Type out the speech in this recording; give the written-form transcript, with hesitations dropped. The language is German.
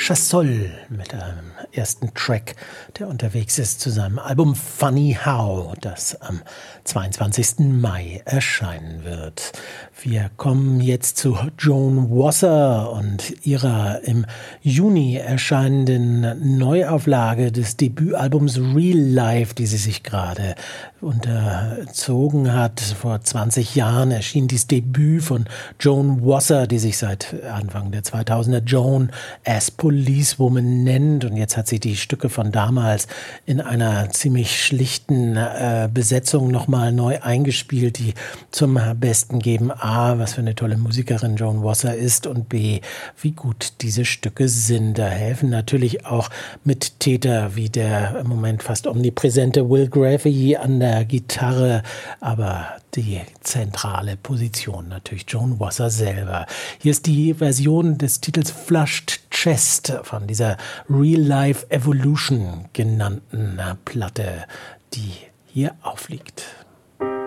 Chasseul mit einem ersten Track, der unterwegs ist zu seinem Album Funny How, das am 22. Mai erscheinen wird. Wir kommen jetzt zu Joan Wasser und ihrer im Juni erscheinenden Neuauflage des Debütalbums Real Life, die sie sich gerade unterzogen hat. Vor 20 Jahren erschien dieses Debüt von Joan Wasser, die sich seit Anfang der 2000er Joan as Policewoman nennt. Und jetzt hat sie die Stücke von damals in einer ziemlich schlichten Besetzung nochmal neu eingespielt, die zum Besten geben: A, was für eine tolle Musikerin Joan Wasser ist, und B, wie gut diese Stücke sind. Da helfen natürlich auch Mittäter wie der im Moment fast omnipräsente Will Graffey an der Gitarre, aber die zentrale Position natürlich Joan Wasser selber. Hier ist die Version des Titels Flushed Chest von dieser Real Life Evolution genannten Platte, die hier aufliegt.